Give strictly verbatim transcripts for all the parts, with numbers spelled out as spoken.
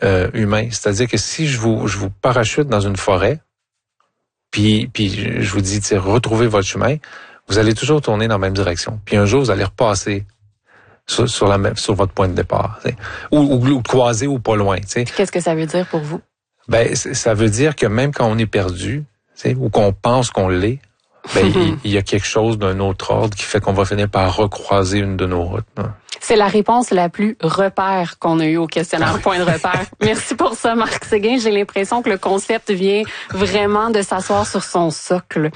euh, humain. C'est-à-dire que si je vous je vous parachute dans une forêt, puis puis je vous dis, retrouvez votre chemin, vous allez toujours tourner dans la même direction. Puis un jour, vous allez repasser sur, sur la même sur votre point de départ, ou, ou, ou croiser ou pas loin. T'sais. Qu'est-ce que ça veut dire pour vous? Ben ça veut dire que même quand on est perdu, ou qu'on pense qu'on l'est, ben il, il y a quelque chose d'un autre ordre qui fait qu'on va finir par recroiser une de nos routes. Hein. C'est la réponse la plus repère qu'on a eue au questionnaire Point de repère. Merci pour ça, Marc Séguin. J'ai l'impression que le concept vient vraiment de s'asseoir sur son socle.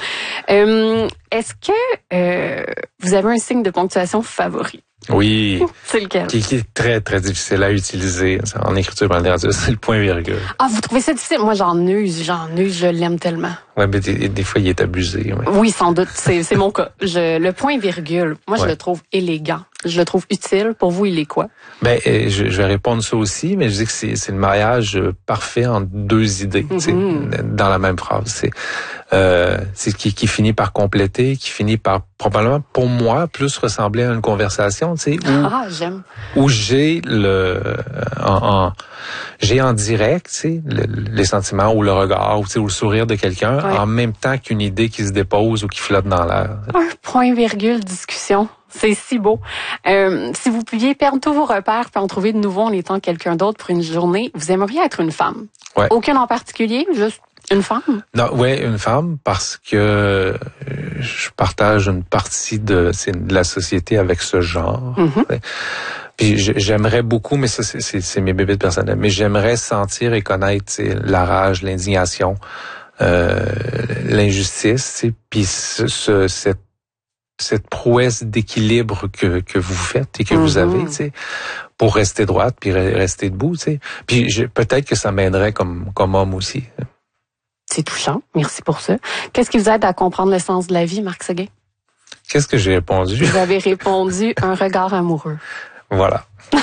Euh, est-ce que euh, vous avez un signe de ponctuation favori? Oui. C'est lequel? Qui, qui est très, très difficile à utiliser en écriture par radio, c'est le point-virgule. Ah, vous trouvez ça difficile? Moi, j'en use, j'en use, je l'aime tellement. Ouais, mais des, des fois, il est abusé. Ouais. Oui, sans doute, c'est, c'est mon cas. Je, le point-virgule, moi, ouais. je le trouve élégant. Je le trouve utile. Pour vous, il est quoi? Ben, je, je vais répondre ça aussi, mais je dis que c'est, c'est le mariage parfait entre deux idées, mm-hmm. dans la même phrase. C'est, euh, c'est qui, qui finit par compléter, qui finit par probablement, pour moi, plus ressembler à une conversation, tu sais, où, ah, j'aime. où j'ai le, en, en j'ai en direct, tu sais, le, les sentiments ou le regard, ou, tu sais, ou le sourire de quelqu'un, ouais. en même temps qu'une idée qui se dépose ou qui flotte dans l'air. Un point-virgule discussion. C'est si beau. Euh, si vous pouviez perdre tous vos repères puis en trouver de nouveaux en étant quelqu'un d'autre pour une journée, vous aimeriez être une femme? Ouais. Aucune en particulier, juste une femme? Non, ouais, une femme parce que je partage une partie de, c'est de la société avec ce genre. Mm-hmm. Puis j'aimerais beaucoup, mais ça c'est, c'est, c'est mes bébés personnels, mais j'aimerais sentir et connaître la rage, l'indignation, euh, l'injustice, puis ce, ce, cette cette prouesse d'équilibre que que vous faites et que mm-hmm. vous avez, tu sais, pour rester droite puis rester debout, tu sais. Puis je, peut-être que ça m'aiderait comme comme homme aussi. C'est touchant, merci pour ça. Qu'est-ce qui vous aide à comprendre le sens de la vie, Marc Séguin? Qu'est-ce que j'ai répondu? Vous avez répondu un regard amoureux. Voilà.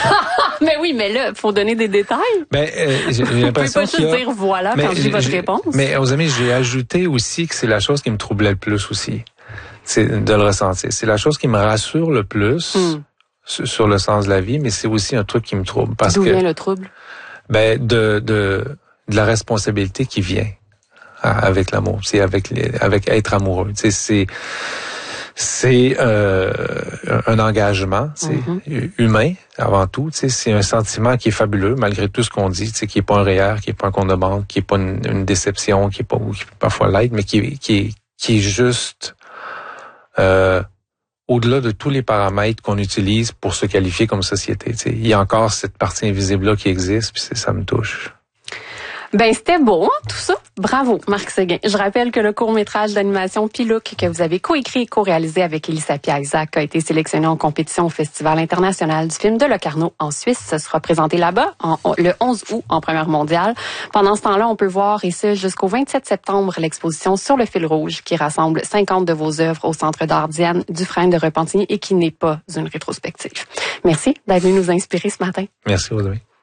Mais oui, mais là, faut donner des détails. Ben, euh, j'ai l'impression Vous pouvez pas juste dire voilà mais quand je dis votre réponse. Mais aux amis, j'ai ajouté aussi que c'est la chose qui me troublait le plus aussi. C'est de le ressentir. C'est la chose qui me rassure le plus mm. sur, sur le sens de la vie, mais c'est aussi un truc qui me trouble. Parce D'où que, vient le trouble? Ben, de, de, de la responsabilité qui vient avec l'amour. C'est avec les, avec être amoureux. Tu sais, c'est, c'est euh, un engagement, c'est mm-hmm. humain avant tout. Tu sais, c'est un sentiment qui est fabuleux malgré tout ce qu'on dit. Tu sais, qui est pas un réel, qui est pas un compte de banque, qui est pas une, une déception, qui est pas, qui peut parfois l'être, mais qui, qui est, qui est juste Euh, au-delà de tous les paramètres qu'on utilise pour se qualifier comme société. T'sais. Il y a encore cette partie invisible-là qui existe, puis ça me touche. Ben c'était beau, hein, tout ça. Bravo, Marc Séguin. Je rappelle que le court-métrage d'animation Pilouk que vous avez coécrit et co-réalisé avec Elissa Piazzac a été sélectionné en compétition au Festival international du film de Locarno en Suisse. Ce sera présenté là-bas en, le onze août en première mondiale. Pendant ce temps-là, on peut voir, et ce jusqu'au vingt-sept septembre, l'exposition Sur le fil rouge qui rassemble cinquante de vos œuvres au Centre d'art Diane Dufresne de Repentigny et qui n'est pas une rétrospective. Merci d'être venu nous inspirer ce matin. Merci, Audrey.